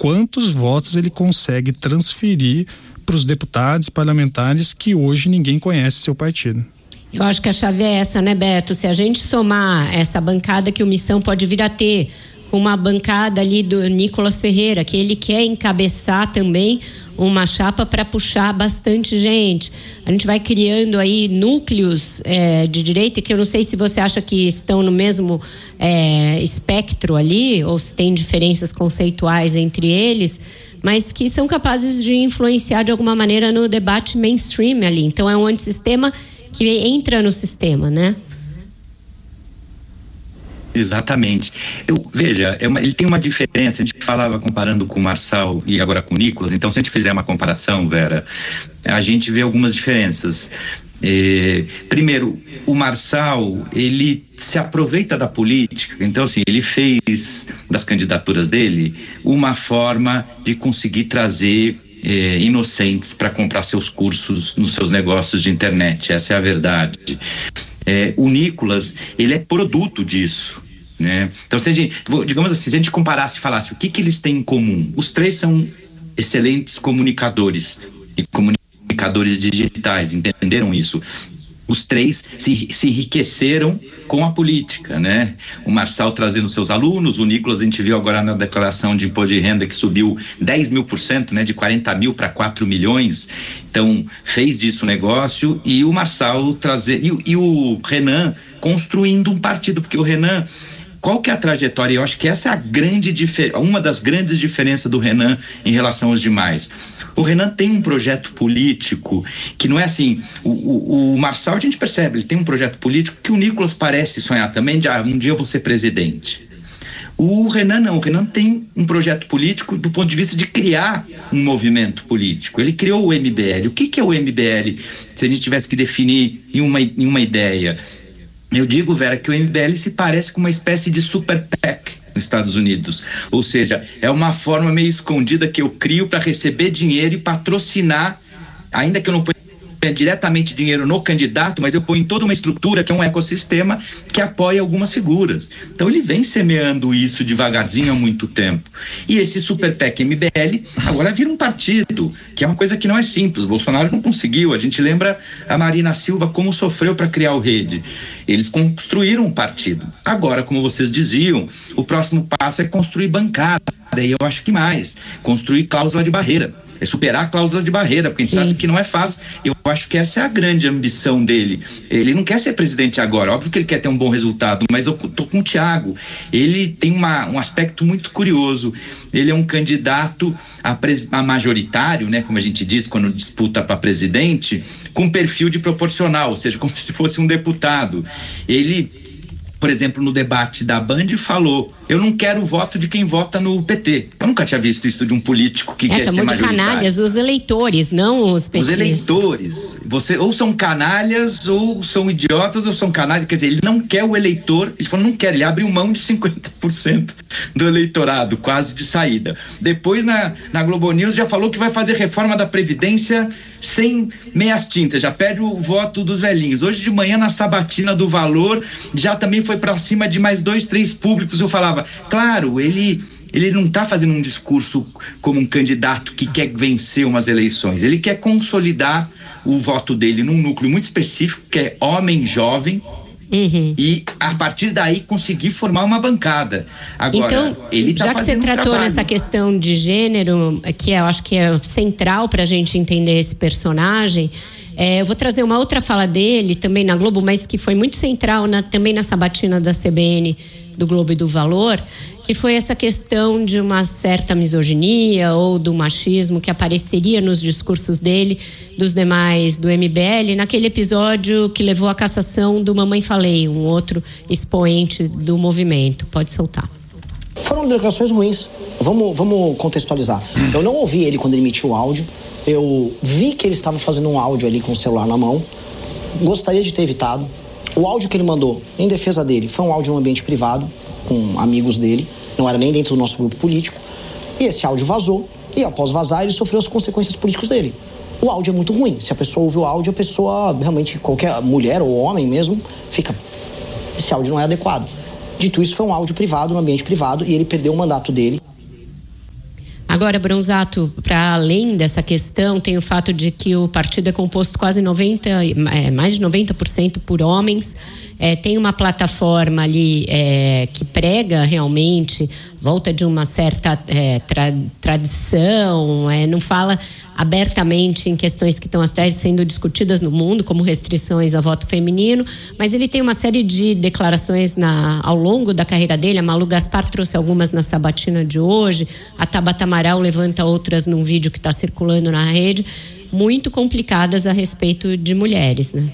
quantos votos ele consegue transferir para os deputados parlamentares que hoje ninguém conhece seu partido. Eu acho que a chave é essa, né, Beto? Se a gente somar essa bancada que o Missão pode vir a ter, com uma bancada ali do Nicolas Ferreira, que ele quer encabeçar também uma chapa para puxar bastante gente. A gente vai criando aí núcleos de direita, que eu não sei se você acha que estão no mesmo espectro ali, ou se tem diferenças conceituais entre eles, mas que são capazes de influenciar de alguma maneira no debate mainstream ali. Então é um antissistema que entra no sistema, né? Exatamente. Veja, ele tem uma diferença. A gente falava comparando com o Marçal e agora com o Nicolas. Então, se a gente fizer uma comparação, Vera, a gente vê algumas diferenças. Primeiro, o Marçal, ele se aproveita da política. Então, assim, ele fez das candidaturas dele uma forma de conseguir trazer inocentes para comprar seus cursos nos seus negócios de internet. Essa é a verdade. O Nicolas, ele é produto disso, né? Então, digamos assim, se a gente comparasse e falasse o que eles têm em comum, os três são excelentes comunicadores e comunicadores digitais, entenderam isso? Os três se enriqueceram com a política, né? O Marçal trazendo seus alunos, o Nicolas, a gente viu agora na declaração de imposto de renda que subiu 10.000%, né? De 40 mil para 4 milhões. Então, fez disso um negócio, e o Marçal e o Renan construindo um partido, porque o Renan, qual que é a trajetória? Eu acho que essa é uma das grandes diferenças do Renan em relação aos demais. O Renan tem um projeto político que não é assim, o Marçal a gente percebe, ele tem um projeto político que o Nicolas parece sonhar também, de um dia eu vou ser presidente. O Renan não, o Renan tem um projeto político do ponto de vista de criar um movimento político. Ele criou o MBL. O que é o MBL, se a gente tivesse que definir em uma ideia? Eu digo, Vera, que o MBL se parece com uma espécie de super PAC nos Estados Unidos. Ou seja, é uma forma meio escondida que eu crio para receber dinheiro e patrocinar, ainda que eu não ponha diretamente dinheiro no candidato, mas eu ponho em toda uma estrutura que é um ecossistema que apoia algumas figuras. Então ele vem semeando isso devagarzinho há muito tempo. E esse Super PAC MBL agora vira um partido, que é uma coisa que não é simples. O Bolsonaro não conseguiu. A gente lembra a Marina Silva como sofreu para criar o Rede. Eles construíram um partido. Agora, como vocês diziam, o próximo passo é construir bancada. E eu acho que mais, construir cláusula de barreira. É superar a cláusula de barreira, porque a gente sabe que não é fácil. Eu acho que essa é a grande ambição dele. Ele não quer ser presidente agora, óbvio que ele quer ter um bom resultado, mas eu tô com o Thiago. Ele tem um aspecto muito curioso. Ele é um candidato a majoritário, né, como a gente diz quando disputa para presidente, com perfil de proporcional, ou seja, como se fosse um deputado. Ele, por exemplo, no debate da Band falou: eu não quero o voto de quem vota no PT. Eu nunca tinha visto isso de um político que quer ser majoritário. Chamou de canalhas os eleitores, não os petistas. Os eleitores. Ou são canalhas, ou são idiotas, ou são canalhas. Quer dizer, ele não quer o eleitor, ele falou, não quer, ele abriu mão de 50% do eleitorado, quase de saída. Depois, na Globo News, já falou que vai fazer reforma da Previdência sem meias tintas, já pede o voto dos velhinhos. Hoje de manhã, na sabatina do Valor, já também foi para cima de mais 2, 3 públicos. Eu falava, claro, ele não está fazendo um discurso como um candidato que quer vencer umas eleições, ele quer consolidar o voto dele num núcleo muito específico, que é homem jovem. E a partir daí conseguir formar uma bancada. Agora, então, ele tá já que você tratou nessa questão de gênero, que eu acho que é central para a gente entender esse personagem, eu vou trazer uma outra fala dele também na Globo, mas que foi muito central também na sabatina da CBN, do Globo e do Valor, que foi essa questão de uma certa misoginia ou do machismo que apareceria nos discursos dele, dos demais do MBL, naquele episódio que levou à cassação do Mamãe Falei, um outro expoente do movimento. Pode soltar. Foram declarações ruins. Vamos contextualizar. Eu não ouvi ele quando ele emitiu o áudio. Eu vi que ele estava fazendo um áudio ali com o celular na mão. Gostaria de ter evitado. O áudio que ele mandou em defesa dele foi um áudio em um ambiente privado, com amigos dele, não era nem dentro do nosso grupo político, e esse áudio vazou, e após vazar ele sofreu as consequências políticas dele. O áudio é muito ruim, se a pessoa ouve o áudio, a pessoa, realmente, qualquer mulher ou homem mesmo, fica, esse áudio não é adequado. Dito isso, foi um áudio privado, no ambiente privado, e ele perdeu o mandato dele. Agora, Bronzato, para além dessa questão, tem o fato de que o partido é composto quase mais de 90% por homens. Tem uma plataforma ali que prega realmente, volta de uma certa tradição, não fala abertamente em questões que estão até sendo discutidas no mundo, como restrições ao voto feminino, mas ele tem uma série de declarações ao longo da carreira dele. A Malu Gaspar trouxe algumas na sabatina de hoje, a Tabata Amaral levanta outras num vídeo que está circulando na rede, muito complicadas a respeito de mulheres, né?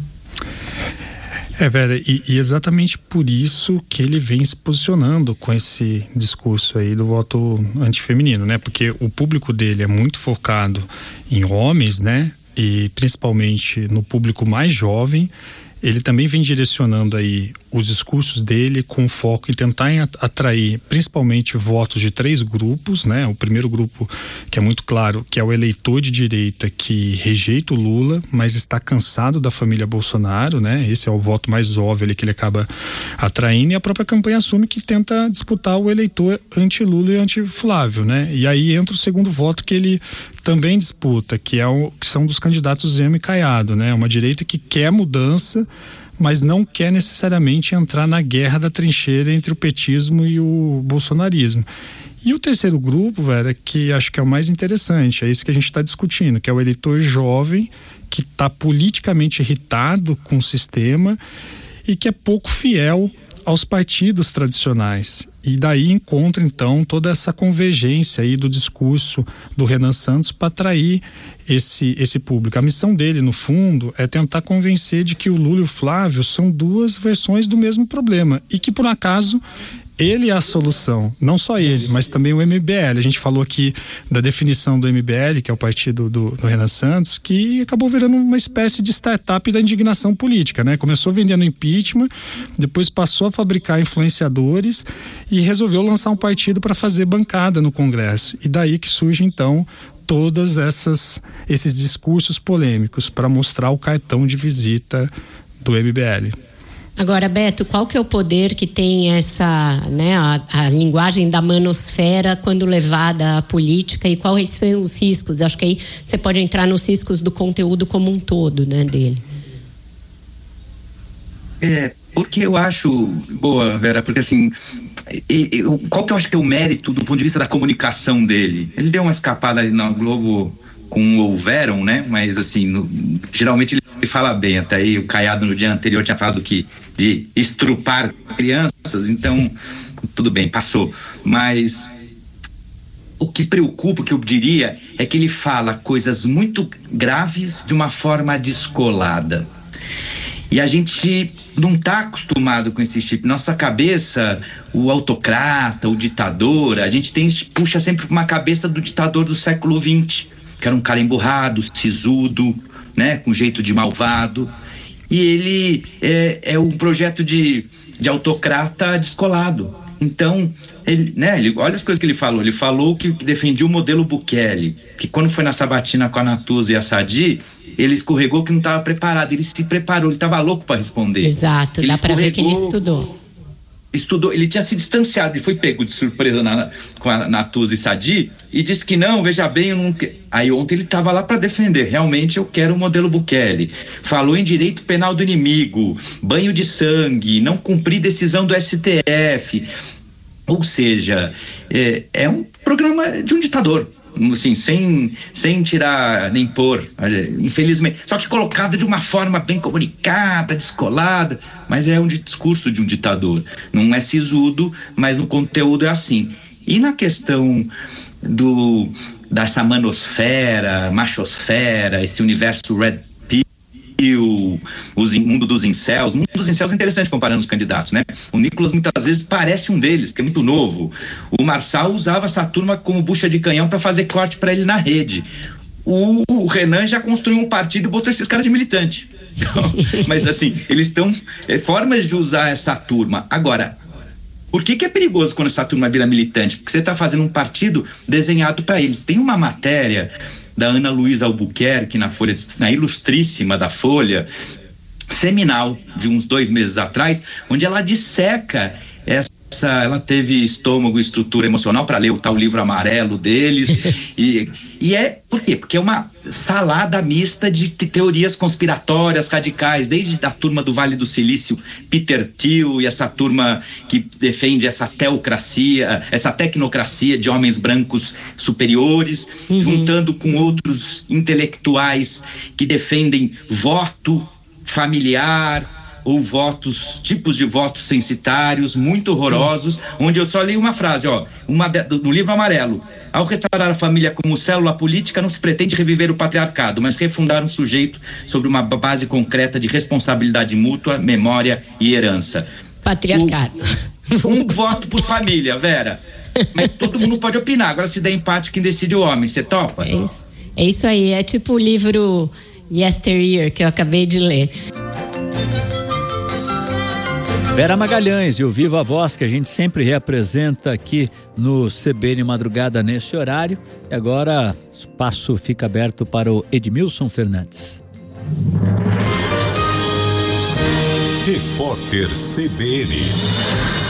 Vera, e exatamente por isso que ele vem se posicionando com esse discurso aí do voto antifeminino, né? Porque o público dele é muito focado em homens, né? E principalmente no público mais jovem. Ele também vem direcionando aí os discursos dele com foco em tentar atrair principalmente votos de 3 grupos, né? O primeiro grupo, que é muito claro, que é o eleitor de direita que rejeita o Lula, mas está cansado da família Bolsonaro, né? Esse é o voto mais óbvio ali que ele acaba atraindo, e a própria campanha assume que tenta disputar o eleitor anti-Lula e anti-Flávio, né? E aí entra o segundo voto que ele também disputa, que são dos candidatos Zema e Caiado, né? Uma direita que quer mudança, mas não quer necessariamente entrar na guerra da trincheira entre o petismo e o bolsonarismo. E o terceiro grupo, Vera, que acho que é o mais interessante, é isso que a gente está discutindo, que é o eleitor jovem, que está politicamente irritado com o sistema e que é pouco fiel aos partidos tradicionais. E daí encontra então toda essa convergência aí do discurso do Renan Santos para atrair esse público. A missão dele, no fundo, é tentar convencer de que o Lula e o Flávio são 2 versões do mesmo problema e que, por acaso, ele é a solução. Não só ele, mas também o MBL. A gente falou aqui da definição do MBL, que é o partido do Renan Santos, que acabou virando uma espécie de startup da indignação política, né? Começou vendendo impeachment, depois passou a fabricar influenciadores e resolveu lançar um partido para fazer bancada no Congresso. E daí que surge, então, todos esses discursos polêmicos para mostrar o cartão de visita do MBL. Agora, Beto, qual que é o poder que tem essa, né, a linguagem da manosfera quando levada à política, e quais são os riscos? Acho que aí você pode entrar nos riscos do conteúdo como um todo, né, dele. Porque eu acho, boa, Vera, porque assim, qual que eu acho que é o mérito do ponto de vista da comunicação dele? Ele deu uma escapada ali na Globo com Houveram, né? Mas assim, geralmente ele fala bem. Até aí o Caiado no dia anterior tinha falado de estrupar crianças, então tudo bem, passou. Mas o que preocupa, o que eu diria, é que ele fala coisas muito graves de uma forma descolada. E a gente não está acostumado com esse tipo. Nossa cabeça, o autocrata, o ditador, a gente puxa sempre uma cabeça do ditador do século XX, que era um cara emburrado, sisudo, né, com jeito de malvado. E ele é um projeto de autocrata descolado. Então, olha as coisas que ele falou. Ele falou que defendia o modelo Bukele, que quando foi na sabatina com a Natuza e a Sadi, ele escorregou que não estava preparado. Ele se preparou, ele estava louco para responder. Exato, dá para ver que ele estudou. Ele tinha se distanciado, ele foi pego de surpresa com a Natuza e Sadi e disse que não, veja bem, eu não quero. Aí ontem ele estava lá para defender, realmente eu quero o modelo Bukele. Falou em direito penal do inimigo, banho de sangue, não cumprir decisão do STF. Ou seja, é um programa de um ditador. Assim, sem tirar nem pôr, infelizmente, só que colocado de uma forma bem comunicada, descolada, mas é um discurso de um ditador, não é sisudo, mas no conteúdo é assim. E na questão dessa manosfera, machosfera, esse universo red pill, o mundo dos incels. O mundo dos incels é interessante comparando os candidatos, né? O Nicolas muitas vezes parece um deles, que é muito novo. O Marçal usava essa turma como bucha de canhão para fazer corte para ele na rede. O Renan já construiu um partido e botou esses caras de militante. Então, mas assim, eles estão formas de usar essa turma. Agora, por que é perigoso quando essa turma vira militante? Porque você está fazendo um partido desenhado para eles. Tem uma matéria da Ana Luísa Albuquerque na Ilustríssima da Folha, seminal, de uns 2 meses atrás, onde ela disseca ela teve estômago e estrutura emocional para ler o tal livro amarelo deles. E é por quê? Porque é uma salada mista de teorias conspiratórias radicais, desde a turma do Vale do Silício, Peter Thiel, e essa turma que defende essa teocracia, essa tecnocracia de homens brancos superiores, juntando com outros intelectuais que defendem voto familiar ou tipos de votos censitários muito horrorosos. Sim. Onde eu só li uma frase, no livro amarelo: ao restaurar a família como célula política, não se pretende reviver o patriarcado, mas refundar um sujeito sobre uma base concreta de responsabilidade mútua, memória e herança. Patriarcado. Um voto por família, Vera. Mas todo mundo pode opinar. Agora, se der empate, quem decide o homem. Você topa? É isso aí. É tipo o livro Yesteryear, que eu acabei de ler. Vera Magalhães e o Viva Voz, que a gente sempre reapresenta aqui no CBN Madrugada nesse horário. E agora o espaço fica aberto para o Edmilson Fernandes. Repórter CBN.